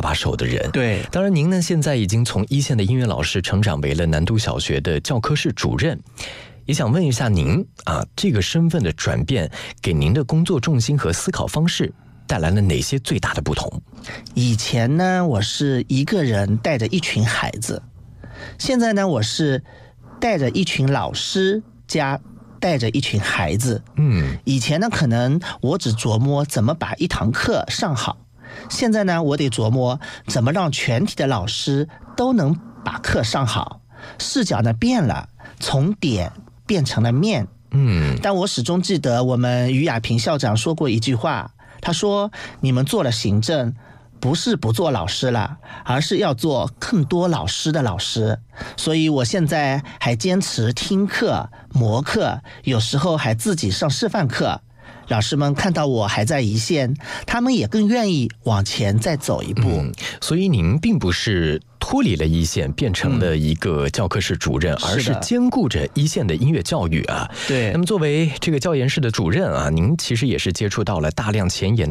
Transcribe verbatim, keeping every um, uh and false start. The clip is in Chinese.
把手的人。 对， 当然您呢现在已经从一线的音乐老师成长为了南都小学的教科室主任，也想问一下您啊，这个身份的转变给您的工作重心和思考方式带来了哪些最大的不同？ 以前呢，我是一个人带着一群孩子，现在呢，我是带着一群老师加带着一群孩子。 嗯， 以前呢，可能我只琢磨怎么把一堂课上好，现在呢，我得琢磨怎么让全体的老师都能把课上好。视角呢变了，从点变成了面。 嗯， 但我始终记得我们于亚平校长说过一句话，他说：“你们做了行政，不是不做老师了，而是要做更多老师的老师。”所以我现在还坚持听课、模课，有时候还自己上示范课。老师们看到我还在一线，他们也更愿意往前再走一步。 嗯，所以您并不是脱离了一线变成了一个教科室主任， 嗯、 而是兼顾着一线的音乐教育啊。 对。 那么作为这个教研室的主任啊，您其实也是接触到了大量前沿的